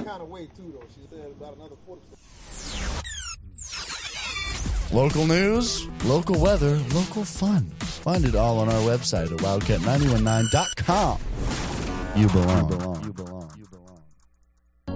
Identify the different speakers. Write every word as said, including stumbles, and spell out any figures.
Speaker 1: kind of weight too, though. She said about another forty.
Speaker 2: Local news, local weather, local fun. Find it all on our website at wildcat nine one nine dot com. You belong. You belong. You belong.